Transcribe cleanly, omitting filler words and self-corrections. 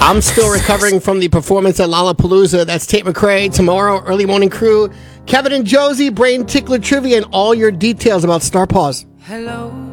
I'm still recovering from the performance at Lollapalooza. That's Tate McRae. Tomorrow, Early Morning Crew, Kevin and Josie, Brain Tickler Trivia, and all your details about Star Paws. Hello.